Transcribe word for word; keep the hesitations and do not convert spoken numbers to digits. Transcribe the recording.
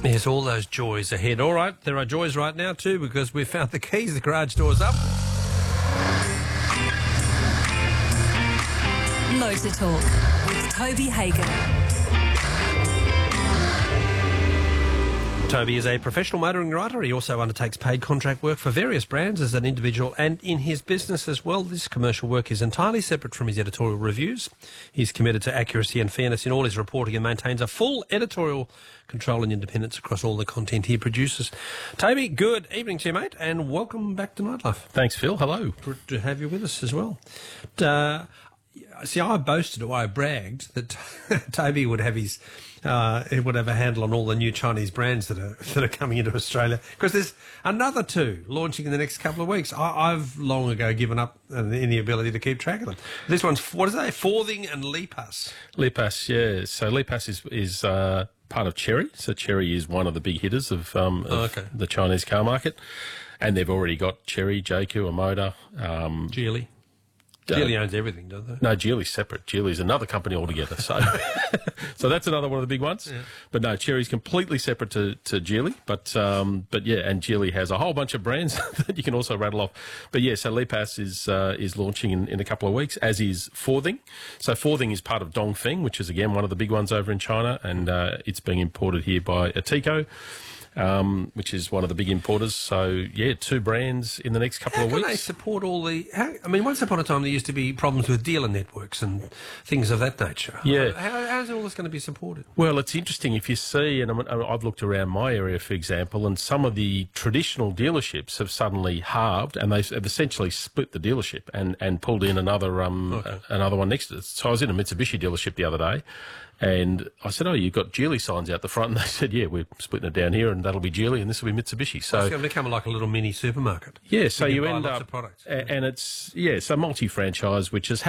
Yes, all those joys ahead. All right, there are joys right now too because we've found the keys. The garage door's up. Motor Talk with Toby Hagan. Toby is a professional motoring writer. He also undertakes paid contract work for various brands as an individual and in his business as well. This commercial work is entirely separate from his editorial reviews. He's committed to accuracy and fairness in all his reporting and maintains a full editorial control and independence across all the content he produces. Toby, good evening to you, mate, and welcome back to Nightlife. Thanks, Phil. Hello. Good to have you with us as well. Uh, see, I boasted or I bragged that Toby would have his... Uh, it would have a handle on all the new Chinese brands that are that are coming into Australia because there's another two launching in the next couple of weeks. I, I've long ago given up any ability to keep track of them. This one's, what is that? Forthing and Lipas. Lipas, yeah. So Lipas is is uh, part of Chery. So Chery is one of the big hitters of, um, of oh, okay. the Chinese car market, and they've already got Chery, J Q, Omoda, um, Geely. Geely owns everything, doesn't it? No, Geely's separate. Geely's another company altogether. So so that's another one of the big ones. Yeah. But no, Chery's completely separate to, to Geely. But um, but yeah, and Geely has a whole bunch of brands that you can also rattle off. But yeah, so Lipas is uh, is launching in, in a couple of weeks, as is Forthing. So Forthing is part of Dongfeng, which is, again, one of the big ones over in China, and uh, it's being imported here by Atiko. Um, which is one of the big importers. So, yeah, two brands in the next couple how of weeks. How can they support all the... How, I mean, once upon a time there used to be problems with dealer networks and things of that nature. Yeah. How, how's all this going to be supported? Well, it's interesting if you see, and I've looked around my area, for example, and some of the traditional dealerships have suddenly halved and they've essentially split the dealership and, and pulled in another um, okay. another one next to it. So I was in a Mitsubishi dealership the other day, and I said, oh, you've got Geely signs out the front. And they said, yeah, we're splitting it down here, and that'll be Geely, and this will be Mitsubishi. So it's going to become like a little mini supermarket. Yeah, so you, you end up... of products. And it's, yeah, so multi-franchise, which is